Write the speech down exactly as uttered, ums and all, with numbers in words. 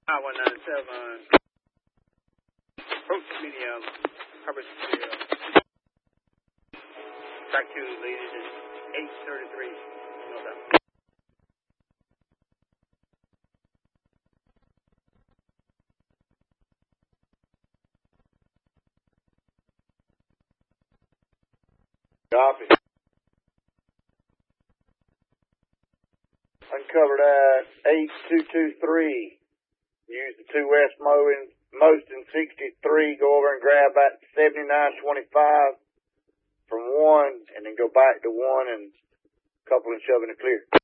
I one nine seven. Approach medium. Coverage zero. Track two leading is eight thirty-three. No doubt. Copy. Uncovered at eight two two three. Use the two west mowing, most in sixty-three. Go over and grab at seventy-nine twenty-five from one, and then go back to one and couple and shove in the clear.